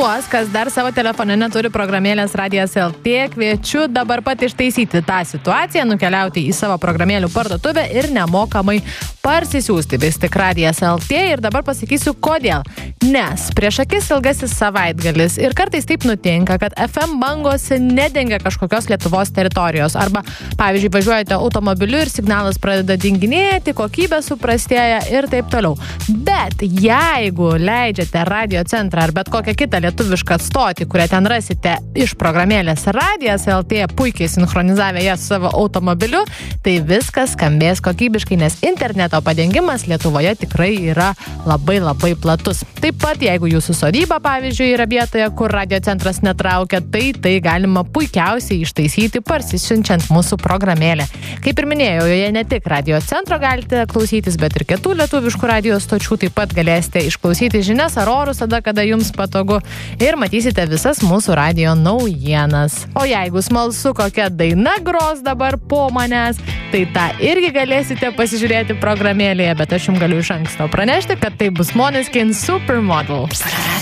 Tuos, kas dar savo telefone neturi programėlės Radijas LT, kviečiu dabar pat ištaisyti tą situaciją, nukeliauti į savo programėlių parduotuvę ir nemokamai parsisiųsti vis tik Radijas LT ir dabar pasakysiu kodėl. Nes prieš akis ilgasis savaitgalis ir kartais taip nutinka, kad FM bangose nedengia kažkokios Lietuvos teritorijos arba, pavyzdžiui, važiuojate automobiliu ir signalas pradeda dinginėti, kokybė suprastėja ir taip toliau. Bet jeigu leidžiate Radio centrą ar bet kokią kitą lietuvišką stotį, kurią ten rasite iš programėlės Radijas LT, puikiai sinchronizavę ją su savo automobiliu, tai viskas skambės kokybiškai, nes interneto padengimas Lietuvoje tikrai yra labai labai platus. Taip pat, jeigu jūsų sodyba, pavyzdžiui, yra vietoje, kur Radio centras netraukia, tai galima puikiausiai ištaisyti parsisiunčiant mūsų programėlę. Kaip ir minėjau, joje ne tik Radio centro galite klausytis, bet ir kitų lietuviškų radio stočių, taip pat galėsite išklausyti žinias ar orus tada, kada jums patogu ir matysite visas mūsų radio naujienas. O jeigu smalsu, kokia daina gros dabar po manęs, tai tą irgi galėsite pasižiūrėti programėlėje, bet aš jums galiu iš anksto pranešti, kad tai bus Måneskin Supermodel.